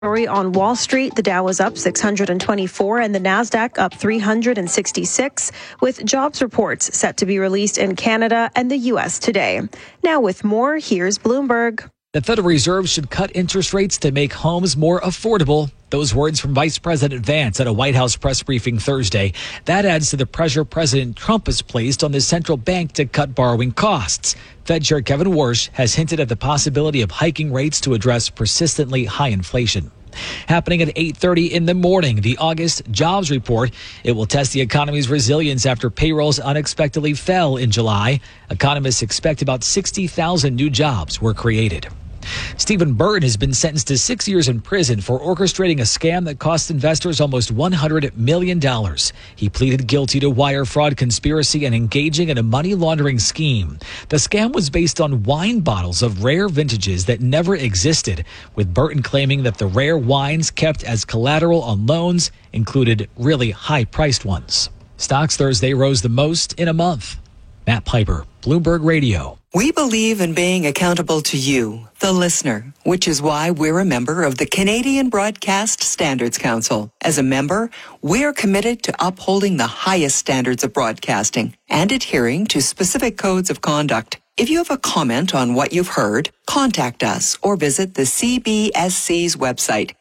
On Wall Street, the Dow was up 624 and the Nasdaq up 366, with jobs reports set to be released in Canada and the U.S. today. Now with more, here's Bloomberg. The Federal Reserve should cut interest rates to make homes more affordable. Those words from Vice President Vance at a White House press briefing Thursday. That adds to the pressure President Trump has placed on the central bank to cut borrowing costs. Fed Chair Kevin Warsh has hinted at the possibility of hiking rates to address persistently high inflation. Happening at 8:30 in the morning, the August jobs report. It will test the economy's resilience after payrolls unexpectedly fell in July. Economists expect about 60,000 new jobs were created. Stephen Burton has been sentenced to 6 years in prison for orchestrating a scam that cost investors almost $100 million. He pleaded guilty to wire fraud conspiracy and engaging in a money laundering scheme. The scam was based on wine bottles of rare vintages that never existed, with Burton claiming that the rare wines kept as collateral on loans included really high-priced ones. Stocks Thursday rose the most in a month. Matt Piper, Bloomberg Radio. We believe in being accountable to you, the listener, which is why we're a member of the Canadian Broadcast Standards Council. As a member, we're committed to upholding the highest standards of broadcasting and adhering to specific codes of conduct. If you have a comment on what you've heard, contact us or visit the CBSC's website,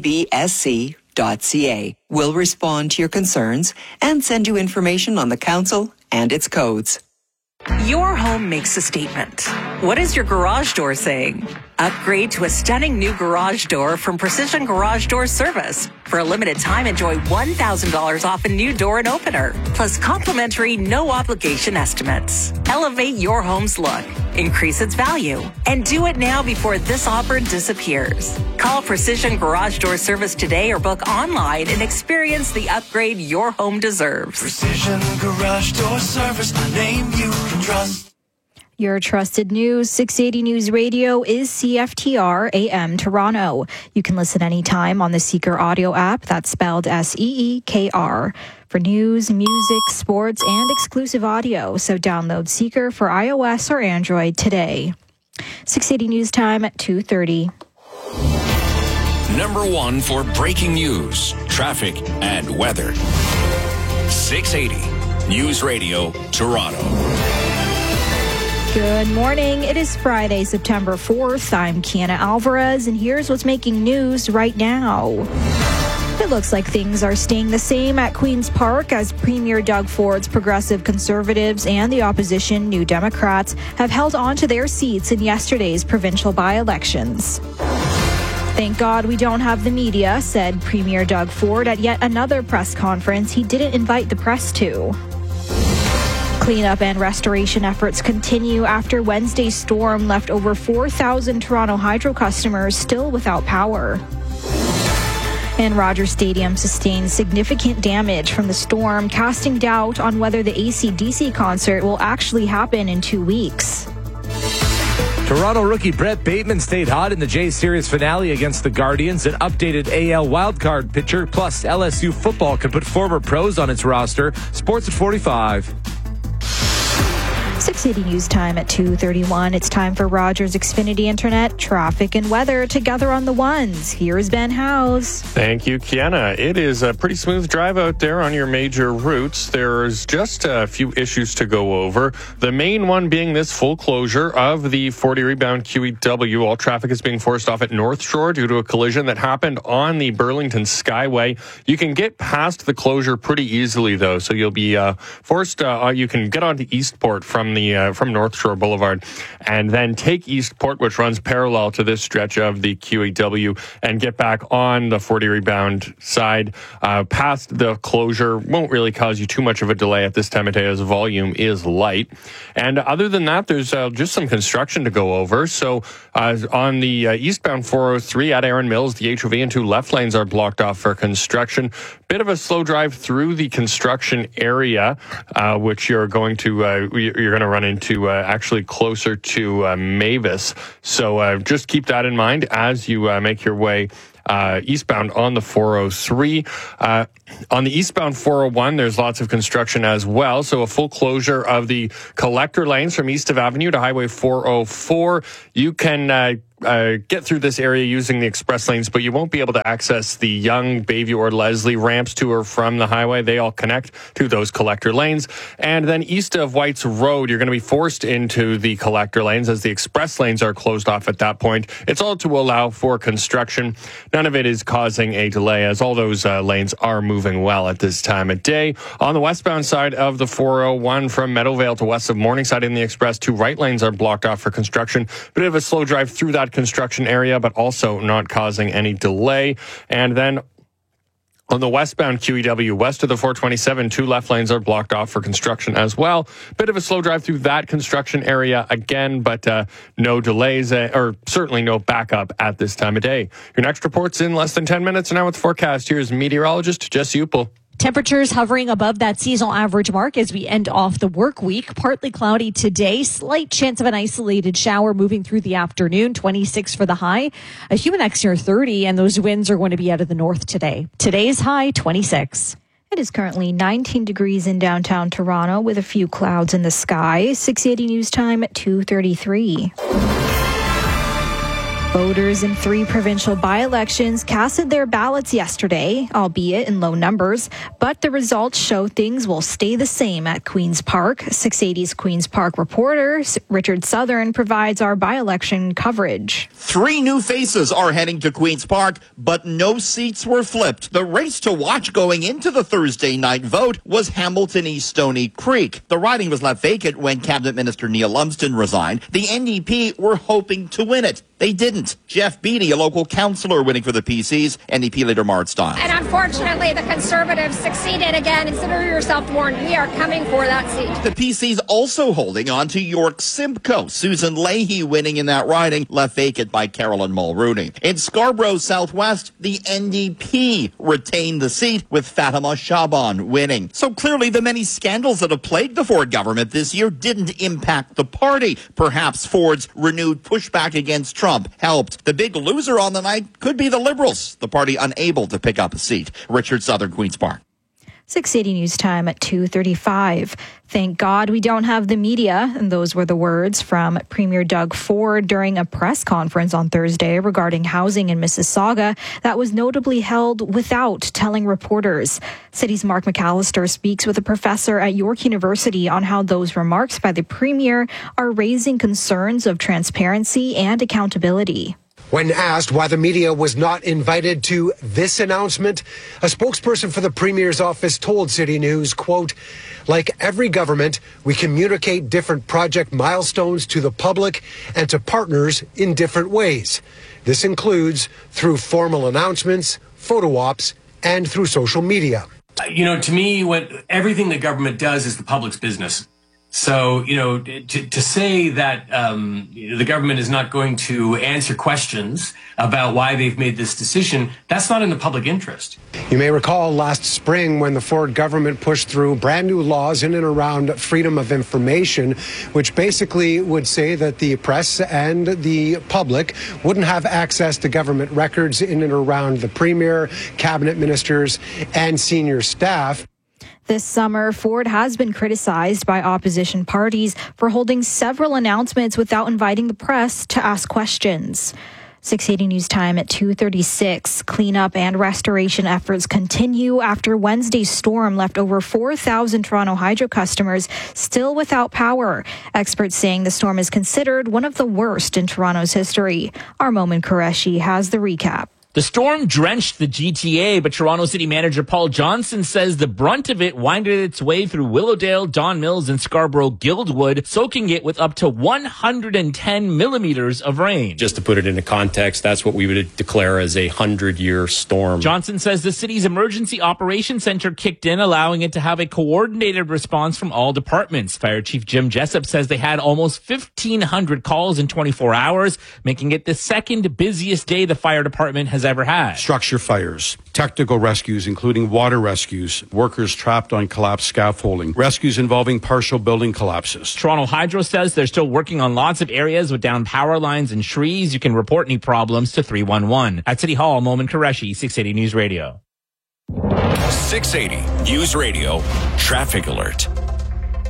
cbsc.ca. We'll respond to your concerns and send you information on the council and its codes. Your home makes a statement. What is your garage door saying? Upgrade to a stunning new garage door from Precision Garage Door Service. For a limited time, enjoy $1,000 off a new door and opener, plus complimentary no-obligation estimates. Elevate your home's look, increase its value, and do it now before this offer disappears. Call Precision Garage Door Service today or book online and experience the upgrade your home deserves. Precision Garage Door Service, a name you can trust. Your trusted news, 680 News Radio is CFTR AM Toronto. You can listen anytime on the Seeker audio app, that's spelled SEEKR, for news, music, sports, and exclusive audio. So download Seeker for iOS or Android today. 680 News Time at 2:30. Number one for breaking news, traffic, and weather. 680 News Radio Toronto. Good morning. It is Friday, September 4th. I'm Kiana Alvarez, and here's what's making news right now. It looks like things are staying the same at Queen's Park as Premier Doug Ford's Progressive Conservatives and the opposition New Democrats have held on to their seats in yesterday's provincial by-elections. Thank God we don't have the media, said Premier Doug Ford at yet another press conference he didn't invite the press to. Cleanup and restoration efforts continue after Wednesday's storm left over 4,000 Toronto Hydro customers still without power. And Rogers Stadium sustained significant damage from the storm, casting doubt on whether the AC/DC concert will actually happen in 2 weeks. Toronto rookie Brett Bateman stayed hot in the J-Series finale against the Guardians. An updated AL wildcard pitcher plus LSU football can put former pros on its roster. Sports at 45. 680 News Time at 2:31. It's time for Rogers Xfinity Internet, traffic and weather together on the ones. Here's Ben Howes. Thank you, Kiana. It is a pretty smooth drive out there on your major routes. There's just a few issues to go over. The main one being this full closure of the 40 rebound QEW. All traffic is being forced off at North Shore due to a collision that happened on the Burlington Skyway. You can get past the closure pretty easily, though, so you'll be forced. You can get onto Eastport from North Shore Boulevard and then take Eastport, which runs parallel to this stretch of the QEW, and get back on the 40 rebound side past the closure. Won't really cause you too much of a delay at this time of day as volume is light. And other than that, there's just some construction to go over. So on the eastbound 403 at Erin Mills, the HOV and 2 left lanes are blocked off for construction. Bit of a slow drive through the construction area, which you're going to run into actually closer to Mavis. So just keep that in mind as you make your way eastbound on the 403. On the eastbound 401, there's lots of construction as well. So a full closure of the collector lanes from east of Avenue to Highway 404. You can get through this area using the express lanes, but you won't be able to access the Young, Bayview, or Leslie ramps to or from the highway. They all connect to those collector lanes. And then east of White's Road, you're going to be forced into the collector lanes as the express lanes are closed off at that point. It's all to allow for construction. None of it is causing a delay as all those lanes are moving well at this time of day. On the westbound side of the 401 from Meadowvale to west of Morningside in the express, 2 right lanes are blocked off for construction. Bit of a slow drive through that construction area, but also not causing any delay. And then on the westbound QEW, west of the 427, 2 left lanes are blocked off for construction as well. Bit of a slow drive through that construction area again, but no delays or certainly no backup at this time of day. Your next report's in less than 10 minutes. And now with the forecast, here's meteorologist Jesse Upel. Temperatures hovering above that seasonal average mark as we end off the work week. Partly cloudy today. Slight chance of an isolated shower moving through the afternoon. 26 for the high. A humid next near 30, and those winds are going to be out of the north today. Today's high, 26. It is currently 19 degrees in downtown Toronto with a few clouds in the sky. 680 news time at 2:33. Voters in 3 provincial by-elections casted their ballots yesterday, albeit in low numbers, but the results show things will stay the same at Queen's Park. 680's Queen's Park reporter Richard Southern provides our by-election coverage. 3 new faces are heading to Queen's Park, but no seats were flipped. The race to watch going into the Thursday night vote was Hamilton East Stony Creek. The riding was left vacant when Cabinet Minister Neil Lumsden resigned. The NDP were hoping to win it. They didn't. Jeff Beattie, a local councillor winning for the PCs, NDP leader Mart Stiles. And unfortunately, the Conservatives succeeded again. Consider yourself warned. We are coming for that seat. The PCs also holding on to York Simcoe. Susan Leahy winning in that riding, left vacant by Carolyn Mulrooney. In Scarborough Southwest, the NDP retained the seat with Fatima Shaban winning. So clearly the many scandals that have plagued the Ford government this year didn't impact the party. Perhaps Ford's renewed pushback against Trump helped. The big loser on the night could be the Liberals, the party unable to pick up a seat. Richard Southern, Queen's Park. 680 news time at 2:35. Thank God we don't have the media. And those were the words from Premier Doug Ford during a press conference on Thursday regarding housing in Mississauga that was notably held without telling reporters. City's Mark McAllister speaks with a professor at York University on how those remarks by the Premier are raising concerns of transparency and accountability. When asked why the media was not invited to this announcement, a spokesperson for the Premier's office told City News, quote, "Like every government, we communicate different project milestones to the public and to partners in different ways. This includes through formal announcements, photo ops, and through social media." To me, everything the government does is the public's business. So, to say that the government is not going to answer questions about why they've made this decision, that's not in the public interest. You may recall last spring when the Ford government pushed through brand new laws in and around freedom of information, which basically would say that the press and the public wouldn't have access to government records in and around the Premier, cabinet ministers, and senior staff. This summer, Ford has been criticized by opposition parties for holding several announcements without inviting the press to ask questions. 680 news time at 2:36. Cleanup and restoration efforts continue after Wednesday's storm left over 4,000 Toronto Hydro customers still without power. Experts saying the storm is considered one of the worst in Toronto's history. Armon Qureshi has the recap. The storm drenched the GTA, but Toronto City Manager Paul Johnson says the brunt of it winded its way through Willowdale, Don Mills, and Scarborough-Guildwood, soaking it with up to 110 millimeters of rain. Just to put it into context, that's what we would declare as a 100-year storm. Johnson says the city's emergency operations center kicked in, allowing it to have a coordinated response from all departments. Fire Chief Jim Jessup says they had almost 1,500 calls in 24 hours, making it the second busiest day the fire department has ever had. Structure fires, technical rescues, including water rescues, workers trapped on collapsed scaffolding, rescues involving partial building collapses. Toronto Hydro says they're still working on lots of areas with downed power lines and trees. You can report any problems to 311. At City Hall, Armon Qureshi, 680 News Radio. 680 News Radio Traffic Alert.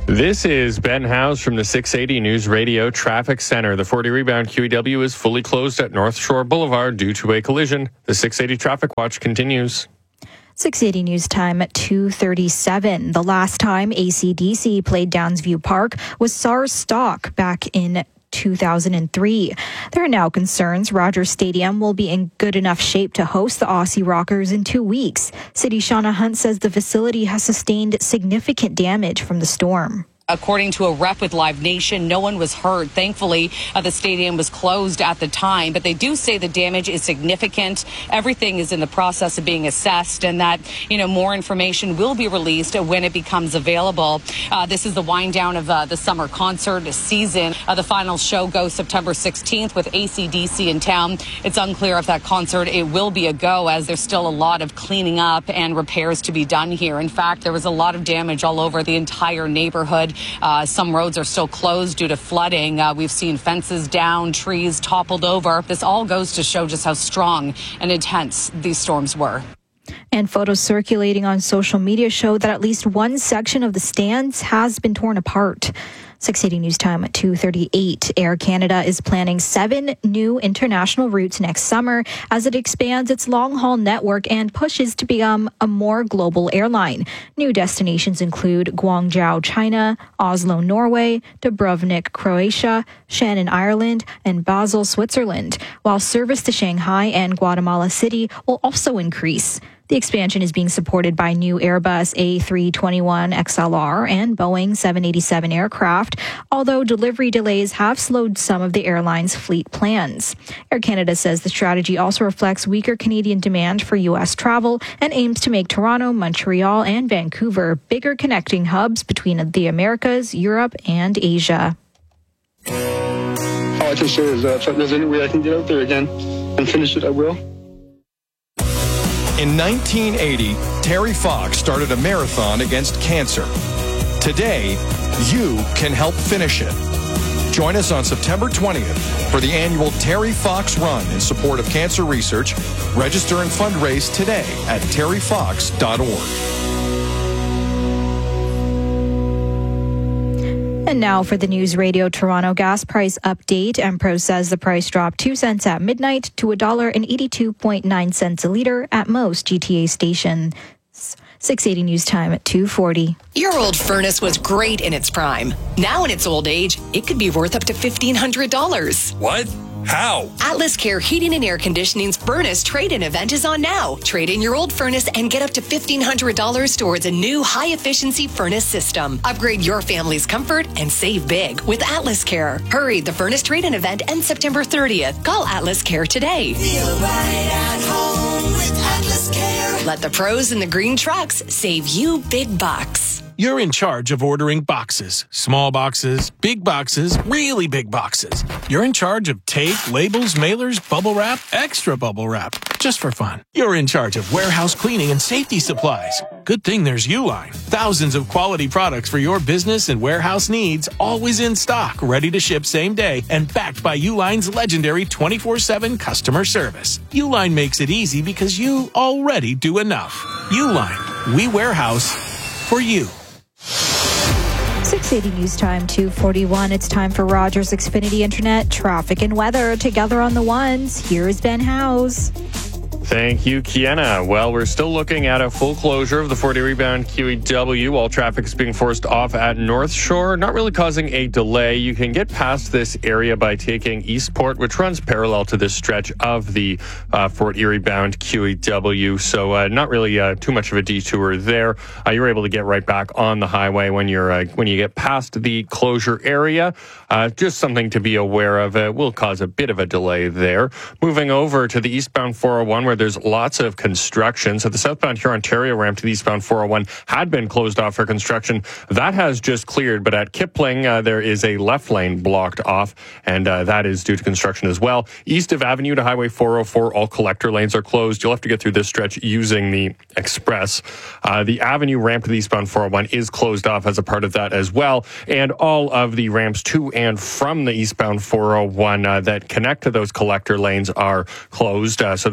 This is Ben Howes from the 680 News Radio Traffic Center. The 40 rebound QEW is fully closed at North Shore Boulevard due to a collision. The 680 Traffic Watch continues. 680 News Time at 2:37. The last time AC/DC played Downsview Park was SARS stock back in 2003. There are now concerns Rogers Stadium will be in good enough shape to host the Aussie Rockers in 2 weeks. City Shauna Hunt says the facility has sustained significant damage from the storm. According to a rep with Live Nation, no one was hurt. Thankfully, the stadium was closed at the time, but they do say the damage is significant. Everything is in the process of being assessed, and that, more information will be released when it becomes available. This is the wind down of the summer concert season. The final show goes September 16th with AC/DC in town. It's unclear if that concert, it will be a go, as there's still a lot of cleaning up and repairs to be done here. In fact, there was a lot of damage all over the entire neighborhood. Some roads are still closed due to flooding. We've seen fences down, trees toppled over. This all goes to show just how strong and intense these storms were. And photos circulating on social media show that at least one section of the stands has been torn apart. 680 News Time at 2:38. Air Canada is planning 7 new international routes next summer as it expands its long-haul network and pushes to become a more global airline. New destinations include Guangzhou, China, Oslo, Norway, Dubrovnik, Croatia, Shannon, Ireland, and Basel, Switzerland, while service to Shanghai and Guatemala City will also increase. The expansion is being supported by new Airbus A321XLR and Boeing 787 aircraft, although delivery delays have slowed some of the airline's fleet plans. Air Canada says the strategy also reflects weaker Canadian demand for U.S. travel and aims to make Toronto, Montreal, and Vancouver bigger connecting hubs between the Americas, Europe, and Asia. All I can say is if there's any way I can get out there again and finish it, I will. In 1980, Terry Fox started a marathon against cancer. Today, you can help finish it. Join us on September 20th for the annual Terry Fox Run in support of cancer research. Register and fundraise today at terryfox.org. And now for the News Radio Toronto gas price update. Empro says the price dropped 2 cents at midnight to $1.82.9 a liter at most GTA stations. 680 News Time at 2:40. Your old furnace was great in its prime. Now in its old age, it could be worth up to $1,500. What? How? Atlas Care Heating and Air Conditioning's furnace trade-in event is on now. Trade in your old furnace and get up to $1,500 towards a new high-efficiency furnace system. Upgrade your family's comfort and save big with Atlas Care. Hurry, the furnace trade-in event ends September 30th. Call Atlas Care today. Feel right at home with Atlas Care. Let the pros in the green trucks save you big bucks. You're in charge of ordering boxes. Small boxes, big boxes, really big boxes. You're in charge of tape, labels, mailers, bubble wrap, extra bubble wrap, just for fun. You're in charge of warehouse cleaning and safety supplies. Good thing there's Uline. Thousands of quality products for your business and warehouse needs, always in stock, ready to ship same day, and backed by Uline's legendary 24/7 customer service. Uline makes it easy because you already do enough. Uline, we warehouse for you. 680 News Time 2:41. It's time for Rogers Xfinity Internet traffic and weather together on the ones. Here's Ben Howes. Thank you, Kiana. Well, we're still looking at a full closure of the 40 rebound QEW. All traffic is being forced off at North Shore, not really causing a delay. You can get past this area by taking Eastport, which runs parallel to this stretch of the Fort Erie bound QEW. So not really too much of a detour there. You're able to get right back on the highway when you get past the closure area. Just something to be aware of. It will cause a bit of a delay there. Moving over to the eastbound 401, where there's lots of construction. So the southbound Huron-Ontario ramp to the eastbound 401 had been closed off for construction. That has just cleared, but at Kipling, there is a left lane blocked off, and that is due to construction as well. East of Avenue to Highway 404, all collector lanes are closed. You'll have to get through this stretch using the express. The Avenue ramp to the eastbound 401 is closed off as a part of that as well, and all of the ramps to and from the eastbound 401 that connect to those collector lanes are closed. So that would be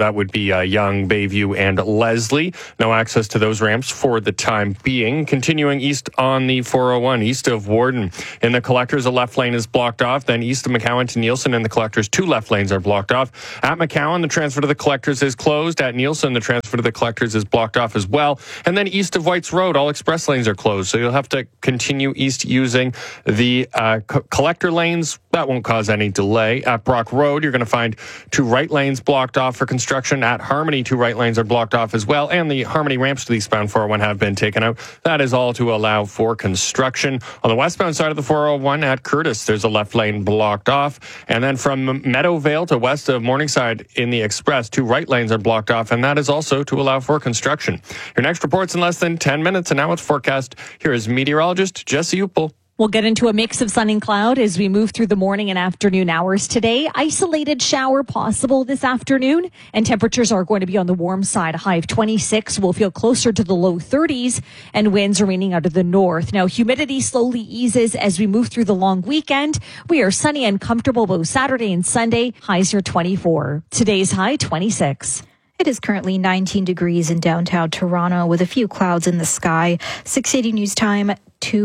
Young, Bayview, and Leslie. No access to those ramps for the time being. Continuing east on the 401, east of Warden. In the Collectors, a left lane is blocked off. Then east of McCowan to Nielsen in the Collectors, 2 left lanes are blocked off. At McCowan, the transfer to the Collectors is closed. At Nielsen, the transfer to the Collectors is blocked off as well. And then east of Whites Road, all express lanes are closed. So you'll have to continue east using the collector lanes. That won't cause any delay. At Brock Road, you're going to find 2 right lanes blocked off for construction. At Harmony, 2 right lanes are blocked off as well. And the Harmony ramps to the eastbound 401 have been taken out. That is all to allow for construction. On the westbound side of the 401 at Curtis, there's a left lane blocked off. And then from Meadowvale to west of Morningside in the Express, 2 right lanes are blocked off. And that is also to allow for construction. Your next report's in less than 10 minutes. And now it's forecast. Here is meteorologist Jesse Uppel. We'll get into a mix of sun and cloud as we move through the morning and afternoon hours today. Isolated shower possible this afternoon, and temperatures are going to be on the warm side. A high of 26. We'll feel closer to the low 30s, and winds remaining out of the north. Now, humidity slowly eases as we move through the long weekend. We are sunny and comfortable both Saturday and Sunday. Highs are 24. Today's high, 26. It is currently 19 degrees in downtown Toronto with a few clouds in the sky. 680 News Time,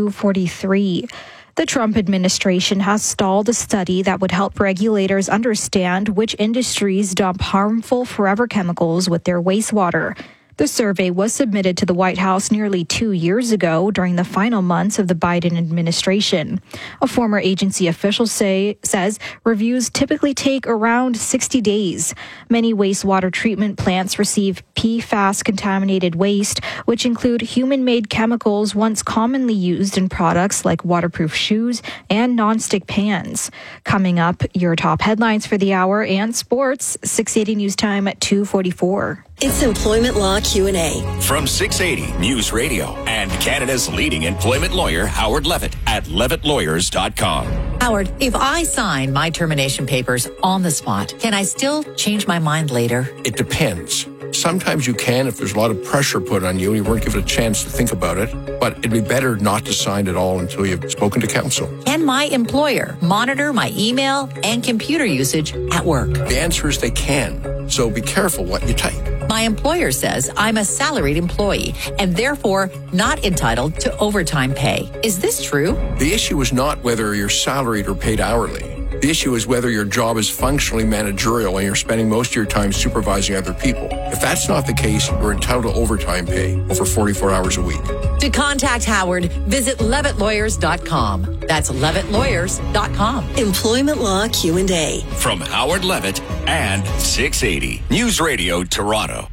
2:43. The Trump administration has stalled a study that would help regulators understand which industries dump harmful forever chemicals with their wastewater. The survey was submitted to the White House nearly 2 years ago during the final months of the Biden administration. A former agency official says reviews typically take around 60 days. Many wastewater treatment plants receive PFAS-contaminated waste, which include human-made chemicals once commonly used in products like waterproof shoes and nonstick pans. Coming up, your top headlines for the hour and sports. 680 News Time at 2:44. It's Employment Law Q&A. From 680 News Radio and Canada's leading employment lawyer, Howard Levitt, at levittlawyers.com. Howard, if I sign my termination papers on the spot, can I still change my mind later? It depends. Sometimes you can if there's a lot of pressure put on you and you weren't given a chance to think about it. But it'd be better not to sign at all until you've spoken to counsel. Can my employer monitor my email and computer usage at work? The answer is they can. So be careful what you type. My employer says I'm a salaried employee and therefore not entitled to overtime pay. Is this true? The issue is not whether you're salaried or paid hourly. The issue is whether your job is functionally managerial and you're spending most of your time supervising other people. If that's not the case, you're entitled to overtime pay over 44 hours a week. To contact Howard, visit levittlawyers.com. That's levittlawyers.com. Employment Law Q&A. From Howard Levitt and 680 News Radio Toronto.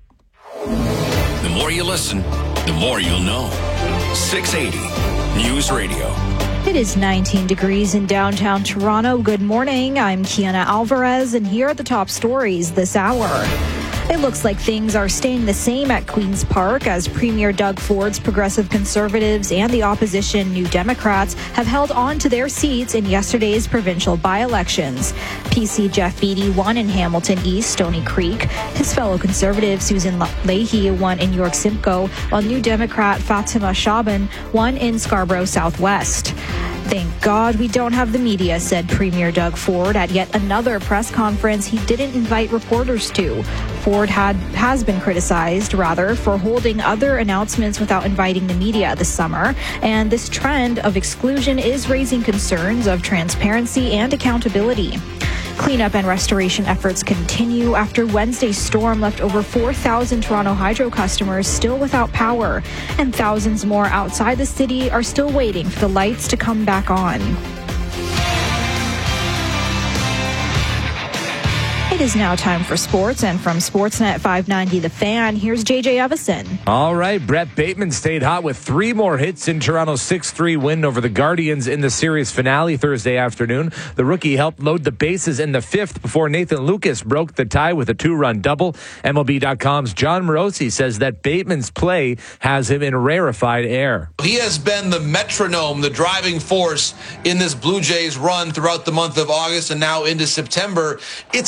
The more you listen, the more you'll know. 680 News Radio. It is 19 degrees in downtown Toronto. Good morning. I'm Kiana Alvarez, and here are the top stories this hour. It looks like things are staying the same at Queen's Park as Premier Doug Ford's Progressive Conservatives and the opposition New Democrats have held on to their seats in yesterday's provincial by-elections. PC Jeff Beattie won in Hamilton East, Stony Creek. His fellow Conservative Susan Leahy won in York Simcoe, while New Democrat Fatima Shaban won in Scarborough Southwest. Thank God we don't have the media, said Premier Doug Ford at yet another press conference he didn't invite reporters to. Ford has been criticized, for holding other announcements without inviting the media this summer. And this trend of exclusion is raising concerns of transparency and accountability. Cleanup and restoration efforts continue after Wednesday's storm left over 4,000 Toronto Hydro customers still without power, and thousands more outside the city are still waiting for the lights to come back on. It is now time for sports, and from Sportsnet 590 The Fan, here's JJ Evison. All right, Brett Bateman stayed hot with 3 more hits in Toronto's 6-3 win over the Guardians in the series finale Thursday afternoon. The rookie helped load the bases in the 5th before Nathan Lucas broke the tie with a 2-run double. MLB.com's John Morosi says that Bateman's play has him in rarefied air. He has been the metronome, the driving force in this Blue Jays run throughout the month of August and now into September. It's not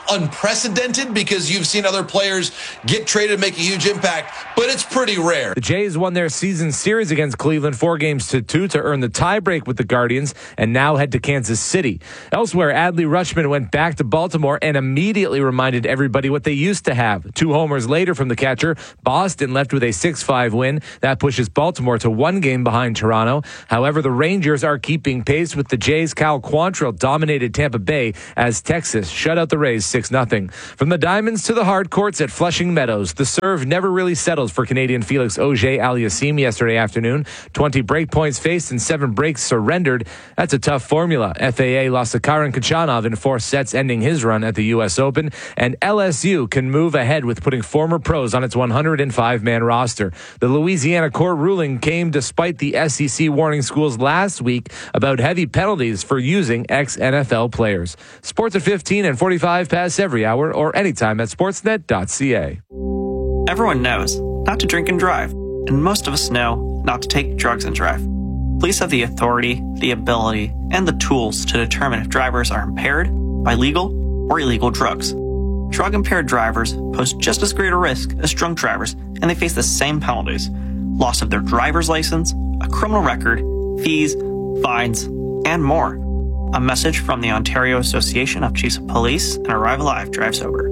unprecedented because you've seen other players get traded and make a huge impact, but it's pretty rare. The Jays won their season series against Cleveland 4-2 to earn the tiebreak with the Guardians and now head to Kansas City. Elsewhere, Adley Rutschman went back to Baltimore and immediately reminded everybody what they used to have. 2 homers later from the catcher, Boston left with a 6-5 win. That pushes Baltimore to 1 game behind Toronto. However, the Rangers are keeping pace with the Jays. Cal Quantrill dominated Tampa Bay as Texas shut out the Rays 6-0. From the diamonds to the hard courts at Flushing Meadows, the serve never really settled for Canadian Felix Auger-Aliassime yesterday afternoon. 20 break points faced and 7 breaks surrendered. That's a tough formula. FAA lost to Karen Khachanov in 4 sets, ending his run at the U.S. Open. And LSU can move ahead with putting former pros on its 105-man roster. The Louisiana court ruling came despite the SEC warning schools last week about heavy penalties for using ex-NFL players. Sports at 15 and 45 past every hour or anytime at sportsnet.ca. Everyone knows not to drink and drive, and most of us know not to take drugs and drive. Police have the authority, the ability, and the tools to determine if drivers are impaired by legal or illegal drugs. Drug-impaired drivers pose just as great a risk as drunk drivers, and they face the same penalties: loss of their driver's license, a criminal record, fees, fines, and more. A message from the Ontario Association of Chiefs of Police and Arrive Alive Drive Sober.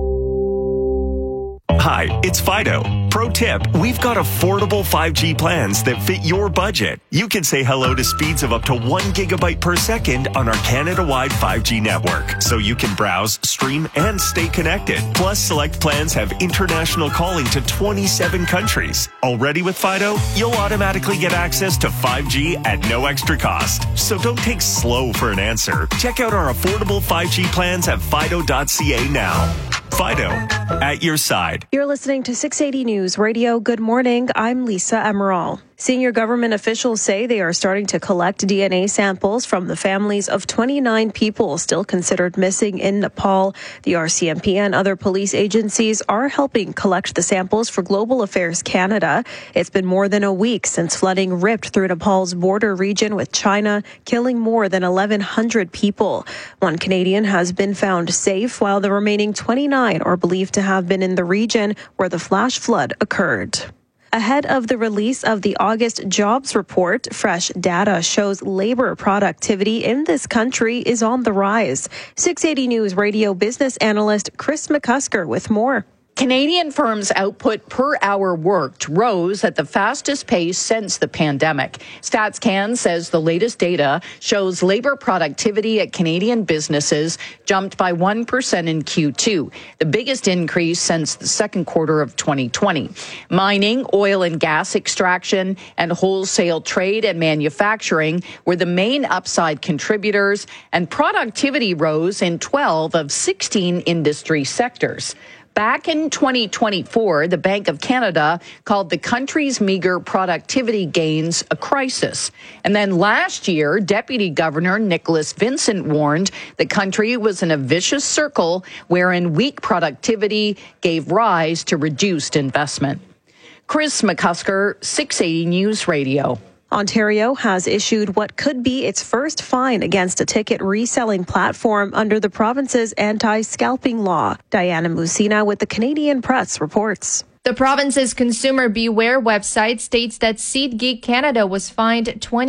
Hi, it's Fido. Pro tip, we've got affordable 5G plans that fit your budget. You can say hello to speeds of up to 1 gigabyte per second on our Canada-wide 5G network, so you can browse, stream, and stay connected. Plus, select plans have international calling to 27 countries. Already with Fido, you'll automatically get access to 5G at no extra cost. So don't take slow for an answer. Check out our affordable 5G plans at fido.ca now. Fido, at your side. You're listening to 680 News Radio. Good morning. I'm Lisa Emerald. Senior government officials say they are starting to collect DNA samples from the families of 29 people still considered missing in Nepal. The RCMP and other police agencies are helping collect the samples for Global Affairs Canada. It's been more than a week since flooding ripped through Nepal's border region with China, killing more than 1,100 people. 1 Canadian has been found safe, while the remaining 29 are believed to have been in the region where the flash flood occurred. Ahead of the release of the August jobs report, fresh data shows labor productivity in this country is on the rise. 680 News Radio business analyst Chris McCusker with more. Canadian firms' output per hour worked rose at the fastest pace since the pandemic. StatsCan says the latest data shows labor productivity at Canadian businesses jumped by 1% in Q2, the biggest increase since the second quarter of 2020. Mining, oil and gas extraction, and wholesale trade and manufacturing were the main upside contributors, and productivity rose in 12 of 16 industry sectors. Back in 2024, the Bank of Canada called the country's meager productivity gains a crisis. And then last year, Deputy Governor Nicholas Vincent warned the country was in a vicious circle wherein weak productivity gave rise to reduced investment. Chris McCusker, 680 News Radio. Ontario has issued what could be its first fine against a ticket reselling platform under the province's anti-scalping law. Diana Musina with the Canadian Press reports. The province's Consumer Beware website states that SeatGeek Canada was fined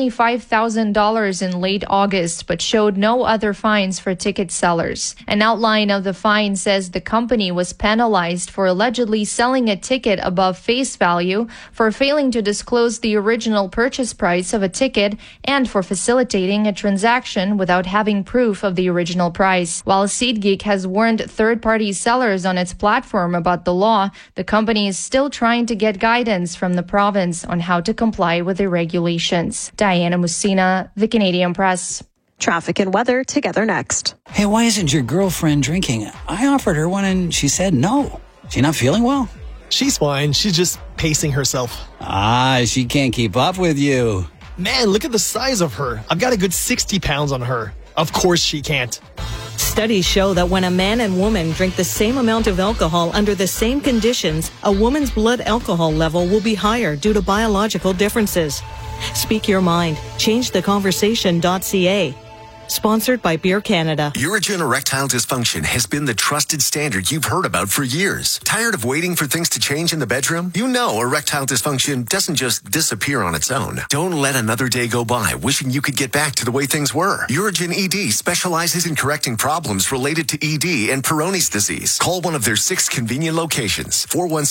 $25,000 in late August, but showed no other fines for ticket sellers. An outline of the fine says the company was penalized for allegedly selling a ticket above face value, for failing to disclose the original purchase price of a ticket, and for facilitating a transaction without having proof of the original price. While SeatGeek has warned third-party sellers on its platform about the law, the company is still trying to get guidance from the province on how to comply with the regulations. Diana Musina, the Canadian Press. Traffic and weather together next. Hey, why isn't your girlfriend drinking? I offered her one and she said no. She not feeling well? She's fine. She's just pacing herself. She can't keep up with you. Man, look at the size of her. I've got a good 60 pounds on her. Of course she can't. Studies show that when a man and woman drink the same amount of alcohol under the same conditions, a woman's blood alcohol level will be higher due to biological differences. Speak your mind. ChangeTheConversation.ca. Sponsored by Beer Canada. Urigen Erectile Dysfunction has been the trusted standard you've heard about for years. Tired of waiting for things to change in the bedroom? You know erectile dysfunction doesn't just disappear on its own. Don't let another day go by wishing you could get back to the way things were. Urigen ED specializes in correcting problems related to ED and Peyronie's disease. Call one of their 6 convenient locations.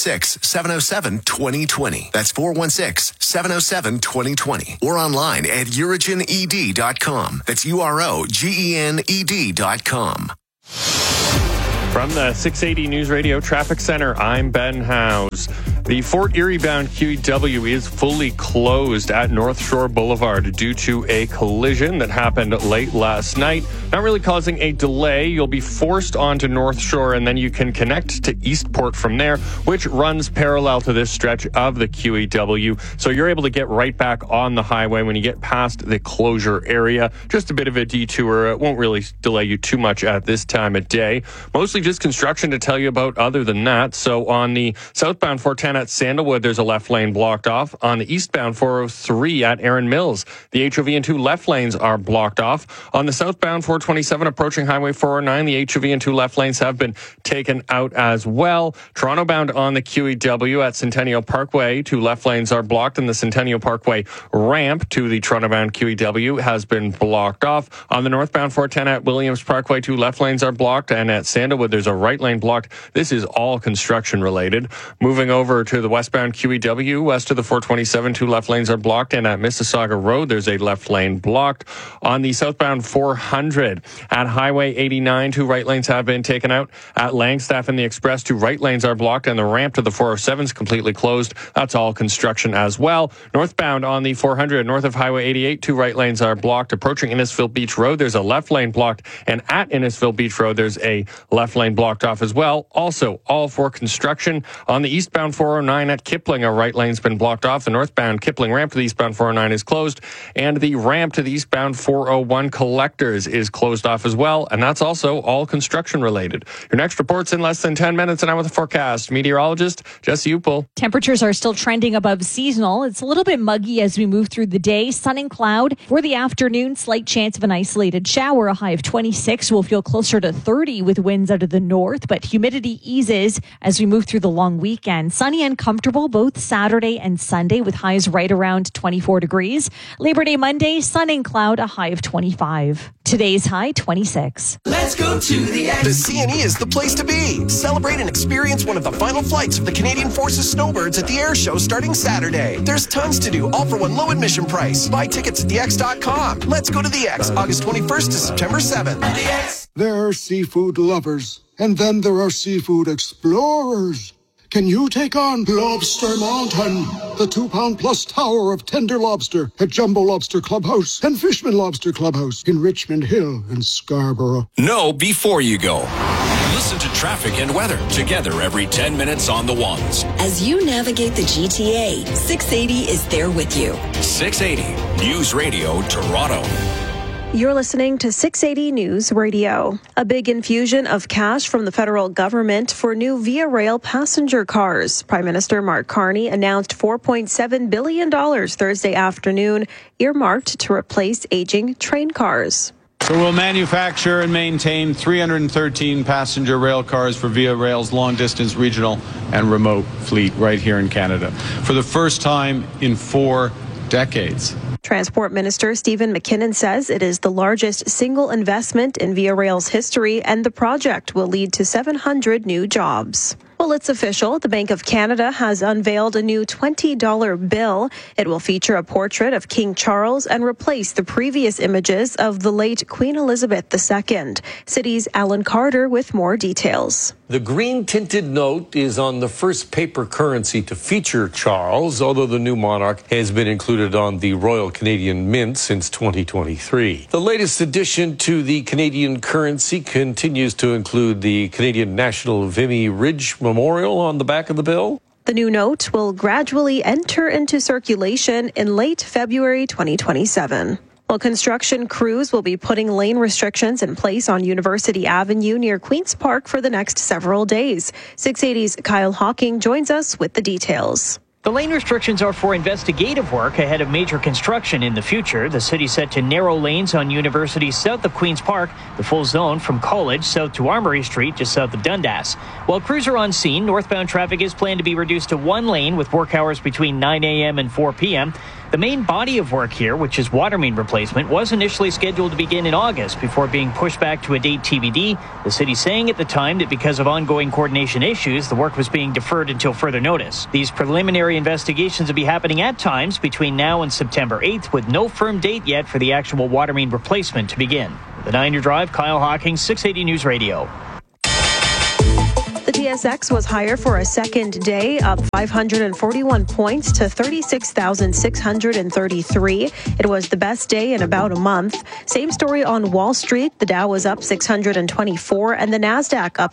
416-707-2020. That's 416-707-2020. Or online at urigened.com. That's UROGENED.com. From the 680 News Radio Traffic Center, I'm Ben Howes. The Fort Erie-bound QEW is fully closed at North Shore Boulevard due to a collision that happened late last night. Not really causing a delay. You'll be forced onto North Shore, and then you can connect to Eastport from there, which runs parallel to this stretch of the QEW. So you're able to get right back on the highway when you get past the closure area. Just a bit of a detour. It won't really delay you too much at this time of day. Mostly just construction to tell you about other than that. So on the southbound 410 at Sandalwood, there's a left lane blocked off. On the eastbound 403 at Erin Mills, the HOV and 2 left lanes are blocked off. On the southbound 427 approaching Highway 409, the HOV and 2 left lanes have been taken out as well. Toronto bound on the QEW at Centennial Parkway, 2 left lanes are blocked, and the Centennial Parkway ramp to the Toronto bound QEW has been blocked off. On the northbound 410 at Williams Parkway, 2 left lanes are blocked, and at Sandalwood there's a right lane blocked. This is all construction related. Moving over to the westbound QEW, west of the 427, 2 left lanes are blocked, and at Mississauga Road, there's a left lane blocked. On the southbound 400 at Highway 89, 2 right lanes have been taken out. At Langstaff and the Express, 2 right lanes are blocked, and the ramp to the 407 is completely closed. That's all construction as well. Northbound on the 400, north of Highway 88, 2 right lanes are blocked. Approaching Innisfil Beach Road, there's a left lane blocked, and at Innisfil Beach Road, there's a left lane blocked off as well. Also, all for construction. On the eastbound 409 at Kipling, a right lane's been blocked off. The northbound Kipling ramp to the eastbound 409 is closed, and the ramp to the eastbound 401 Collectors is closed off as well, and that's also all construction related. Your next report's in less than 10 minutes, and I'm with the forecast. Meteorologist Jesse Upel. Temperatures are still trending above seasonal. It's a little bit muggy as we move through the day. Sun and cloud. For the afternoon, slight chance of an isolated shower. A high of 26. We'll feel closer to 30 with winds out of the north, but humidity eases as we move through the long weekend. Sunny and comfortable both Saturday and Sunday with highs right around 24 degrees. Labor Day Monday, sun and cloud, a high of 25. Today's high, 26. Let's go to the X. The CNE is the place to be. Celebrate and experience one of the final flights of the Canadian Forces Snowbirds at the air show starting Saturday. There's tons to do, all for one low admission price. Buy tickets at thex.com. Let's go to the X, August 21st to September 7th. The X. There are seafood lovers, and then there are seafood explorers. Can you take on Lobster Mountain, the 2-pound-plus tower of tender lobster at Jumbo Lobster Clubhouse and Fishman Lobster Clubhouse in Richmond Hill and Scarborough? Know before you go. Listen to traffic and weather together every 10 minutes on the ones. As you navigate the GTA, 680 is there with you. 680 News Radio Toronto. You're listening to 680 News Radio. A big infusion of cash from the federal government for new Via Rail passenger cars. Prime Minister Mark Carney announced $4.7 billion Thursday afternoon, earmarked to replace aging train cars. So we'll manufacture and maintain 313 passenger rail cars for Via Rail's long-distance regional and remote fleet right here in Canada for the first time in 4 decades. Transport Minister Stephen McKinnon says it is the largest single investment in Via Rail's history, and the project will lead to 700 new jobs. Well, it's official. The Bank of Canada has unveiled a new $20 bill. It will feature a portrait of King Charles and replace the previous images of the late Queen Elizabeth II. City's Alan Carter with more details. The green-tinted note is on the first paper currency to feature Charles, although the new monarch has been included on the Royal Canadian Mint since 2023. The latest addition to the Canadian currency continues to include the Canadian National Vimy Ridge Memorial on the back of the bill. The new note will gradually enter into circulation in late February 2027. Well, construction crews will be putting lane restrictions in place on University Avenue near Queen's Park for the next several days. 680's Kyle Hawking joins us with the details. The lane restrictions are for investigative work ahead of major construction in the future. The city set to narrow lanes on University south of Queen's Park, the full zone from College south to Armory Street, just south of Dundas. While crews are on scene, northbound traffic is planned to be reduced to one lane with work hours between 9 a.m. and 4 p.m. The main body of work here, which is water main replacement, was initially scheduled to begin in August before being pushed back to a date TBD. The city saying at the time that because of ongoing coordination issues, the work was being deferred until further notice. These preliminary investigations will be happening at times between now and September 8th, with no firm date yet for the actual water main replacement to begin. The 9-Year Drive, Kyle Hawkins, 680 News Radio. The TSX was higher for a second day, up 541 points to 36,633. It was the best day in about a month. Same story on Wall Street. The Dow was up 624 and the Nasdaq up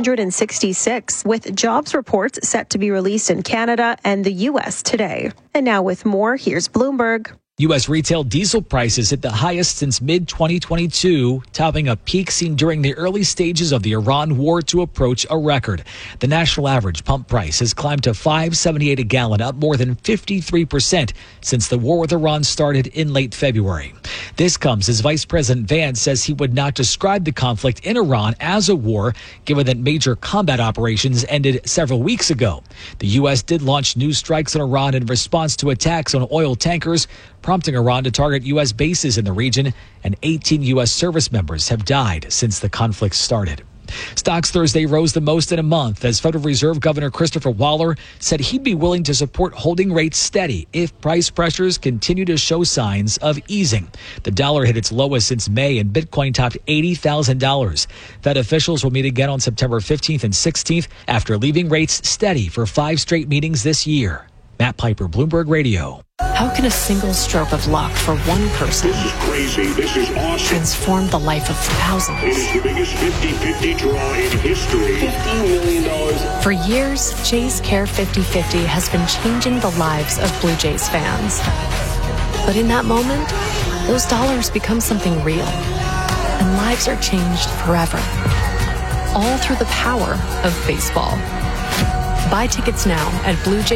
366, with jobs reports set to be released in Canada and the U.S. today. And now with more, here's Bloomberg. U.S. retail diesel prices hit the highest since mid-2022, topping a peak seen during the early stages of the Iran war to approach a record. The national average pump price has climbed to $5.78 a gallon, up more than 53% since the war with Iran started in late February. This comes as Vice President Vance says he would not describe the conflict in Iran as a war, given that major combat operations ended several weeks ago. The U.S. did launch new strikes on Iran in response to attacks on oil tankers, prompting Iran to target U.S. bases in the region, and 18 U.S. service members have died since the conflict started. Stocks Thursday rose the most in a month as Federal Reserve Governor Christopher Waller said he'd be willing to support holding rates steady if price pressures continue to show signs of easing. The dollar hit its lowest since May and Bitcoin topped $80,000. Fed officials will meet again on September 15th and 16th after leaving rates steady for 5 straight meetings this year. Matt Piper, Bloomberg Radio. How can a single stroke of luck for one person This is awesome. transform the life of thousands? It is the biggest 50-50 draw in history. $50 million. For years, Jays Care 50-50 has been changing the lives of Blue Jays fans. But in that moment, those dollars become something real, and lives are changed forever. All through the power of baseball. Buy tickets now at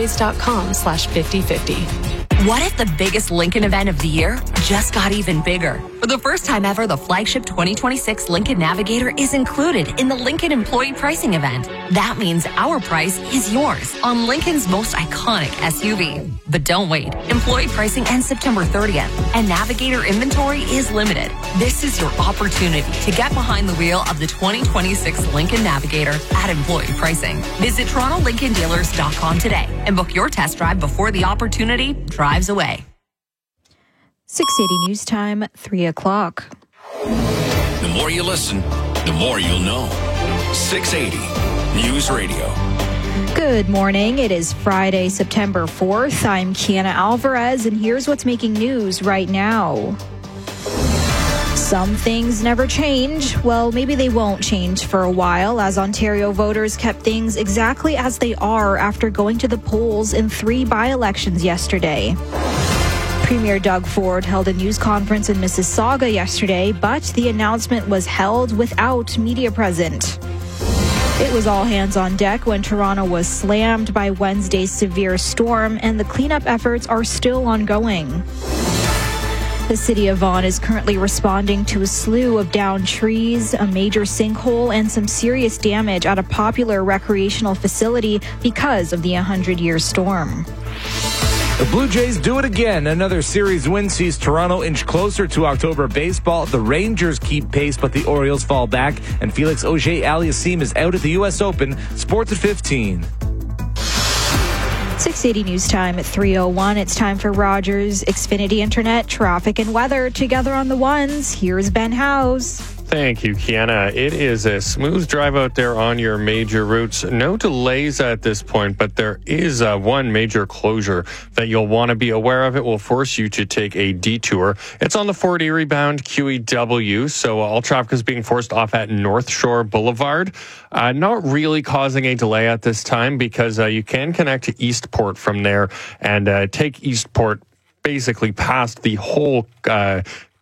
bluejays.com/5050. What if the biggest Lincoln event of the year just got even bigger? For the first time ever, the flagship 2026 Lincoln Navigator is included in the Lincoln Employee Pricing Event. That means our price is yours on Lincoln's most iconic SUV. But don't wait. Employee pricing ends September 30th, and Navigator inventory is limited. This is your opportunity to get behind the wheel of the 2026 Lincoln Navigator at employee pricing. Visit TorontoLincolnDealers.com today and book your test drive before the opportunity drives away. 680 News Time, 3 o'clock. The more you listen, the more you'll know. 680 News Radio. Good morning. It is Friday, September 4th. I'm Kiana Alvarez, and here's what's making news right now. Some things never change. Well, maybe they won't change for a while, as Ontario voters kept things exactly as they are after going to the polls in 3 by-elections yesterday. Premier Doug Ford held a news conference in Mississauga yesterday, but the announcement was held without media present. It was all hands on deck when Toronto was slammed by Wednesday's severe storm, and the cleanup efforts are still ongoing. The city of Vaughan is currently responding to a slew of downed trees, a major sinkhole, and some serious damage at a popular recreational facility because of the 100-year storm. The Blue Jays do it again. Another series win sees Toronto inch closer to October baseball. The Rangers keep pace, but the Orioles fall back. And Felix Auger-Aliassime is out at the U.S. Open. Sports at 15. 680 News Time at 3:01. It's time for Rogers Xfinity Internet, traffic and weather together on the ones. Here's Ben Howes. Thank you, Kiana. It is a smooth drive out there on your major routes. No delays at this point, but there is one major closure that you'll want to be aware of. It will force you to take a detour. It's on the Fort Erie bound QEW, so all traffic is being forced off at North Shore Boulevard. Not really causing a delay at this time because you can connect to Eastport from there and take Eastport basically past the whole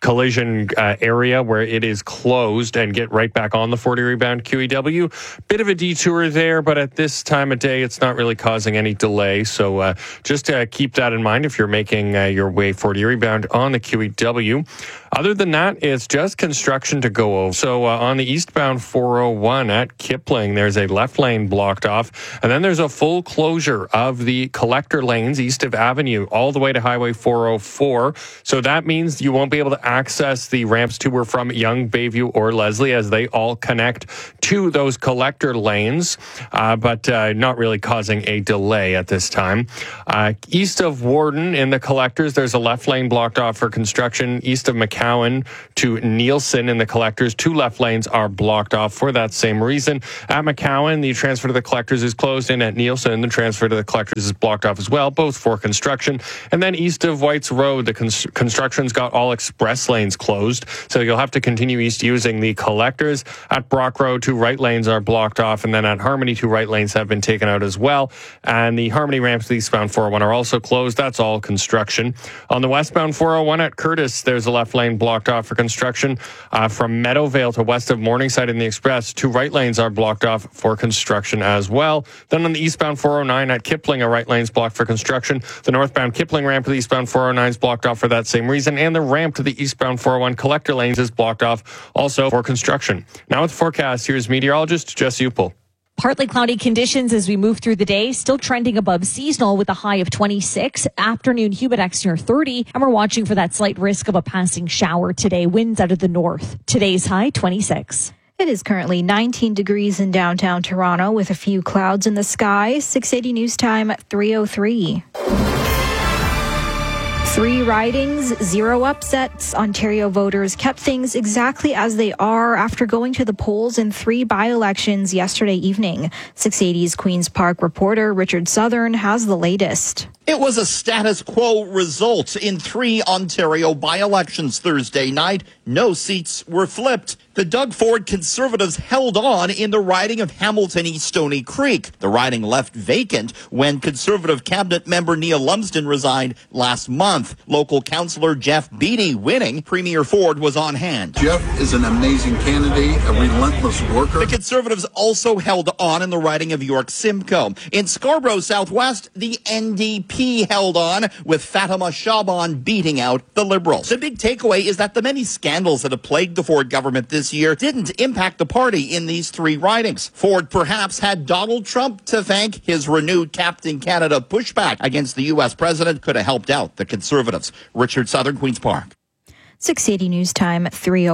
collision area where it is closed and get right back on the 40 rebound QEW. Bit of a detour there, but at this time of day, it's not really causing any delay. So just keep that in mind if you're making your way 40 rebound on the QEW. Other than that, it's just construction to go over. So on the eastbound 401 at Kipling, there's a left lane blocked off, and then there's a full closure of the collector lanes east of Avenue all the way to Highway 404. So that means you won't be able to access the ramps to or from Yonge, Bayview, or Leslie as they all connect to those collector lanes, but not really causing a delay at this time. East of Warden in the collectors, there's a left lane blocked off for construction. East of McCowan to Nielsen in the collectors, 2 left lanes are blocked off for that same reason. At McCowan, the transfer to the collectors is closed, and at Nielsen, the transfer to the collectors is blocked off as well, both for construction. And then east of White's Road, the construction's got all express lanes closed, so you'll have to continue east using the collectors. At Brock Road, 2 right lanes are blocked off, and then at Harmony, 2 right lanes have been taken out as well. And the Harmony ramps to the eastbound 401 are also closed. That's all construction. On the westbound 401 at Curtis, there's a left lane blocked off for construction. From Meadowvale to west of Morningside in the Express, 2 right lanes are blocked off for construction as well. Then on the eastbound 409 at Kipling, a right lane's blocked for construction. The northbound Kipling ramp to the eastbound 409 is blocked off for that same reason, and the ramp to the eastbound 401 collector lanes is blocked off also for construction. Now with the forecast, here's meteorologist Jess Upel. Partly cloudy conditions as we move through the day, still trending above seasonal with a high of 26. Afternoon humidx near 30, and we're watching for that slight risk of a passing shower today. Winds out of the north. Today's high 26. It is currently 19 degrees in downtown Toronto with a few clouds in the sky. 680 News Time 3:03. 3 ridings, 0 upsets. Ontario voters kept things exactly as they are after going to the polls in 3 by-elections yesterday evening. 680's Queen's Park reporter Richard Southern has the latest. It was a status quo result in 3 Ontario by-elections Thursday night. No seats were flipped. The Doug Ford Conservatives held on in the riding of Hamilton East Stony Creek. The riding left vacant when Conservative cabinet member Neil Lumsden resigned last month. Local councillor Jeff Beattie winning. Premier Ford was on hand. Jeff is an amazing candidate, a relentless worker. The Conservatives also held on in the riding of York Simcoe. In Scarborough Southwest, the NDP held on with Fatima Shaban beating out the Liberals. The big takeaway is that the many scandals that have plagued the Ford government this year didn't impact the party in these 3 ridings. Ford perhaps had Donald Trump to thank. His renewed Captain Canada pushback against the U.S. president could have helped out the Conservatives. Richard Southern, Queen's Park. 680 News Time